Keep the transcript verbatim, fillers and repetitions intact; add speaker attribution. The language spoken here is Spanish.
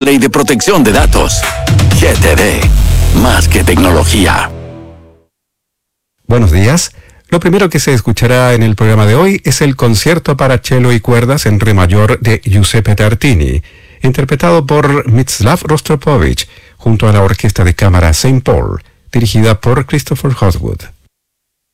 Speaker 1: libre y de protección de datos. G T D, más que tecnología.
Speaker 2: Buenos días. Lo primero que se escuchará en el programa de hoy es el concierto para cello y cuerdas en re mayor de Giuseppe Tartini, interpretado por Mstislav Rostropovich, junto a la Orquesta de Cámara Saint Paul, dirigida por Christopher Hoswood.